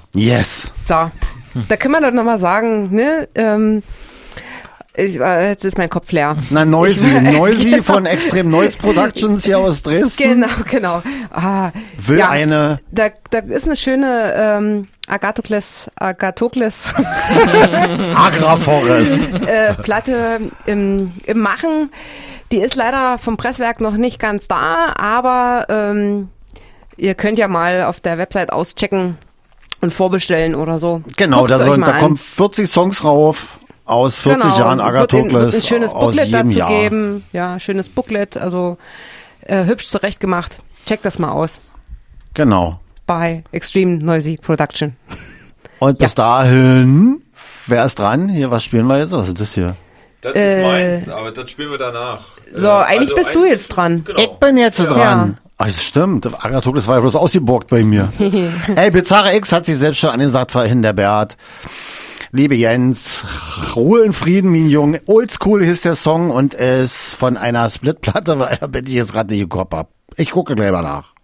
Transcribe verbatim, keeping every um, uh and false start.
Yes. So, da können wir doch nochmal sagen, ne, ähm, ich, jetzt ist mein Kopf leer. Na, Noisy, Ich- Noisy genau. von Extreme Noise Productions hier aus Dresden. Genau, genau. Ah, Will ja, eine, da, da ist eine schöne ähm, Agathokles, Agathokles Agraforest. äh, Platte im, im Machen. Die ist leider vom Presswerk noch nicht ganz da, aber ähm, ihr könnt ja mal auf der Website auschecken und vorbestellen oder so. Genau, Guckt's da, euch soll, mal da an. kommen vierzig Songs rauf aus vierzig Genau, Jahren es wird in- wird Agathokles ein schönes aus Booklet jedem dazu Jahr. geben. Ja, schönes Booklet, also äh, hübsch zurechtgemacht. Checkt das mal aus Genau. bei Extreme Noisy Production. Und bis dahin, wer ist dran? Hier, was spielen wir jetzt? Was ist das hier? Das Äh, ist meins, aber das spielen wir danach. So, Äh, eigentlich also bist du eigentlich- jetzt dran. Genau. Ich bin jetzt Ja. dran. Ach, das stimmt. Agathokles war ja bloß ausgeborgt bei mir. Ey, Bizarre X hat sich selbst schon angesagt, vorhin der Bert. Liebe Jens, Ruhe in Frieden, mein Junge. Oldschool hieß der Song und ist von einer Splitplatte, von einer Band, die ich jetzt gerade nicht im Kopf hab. Ich gucke gleich mal nach.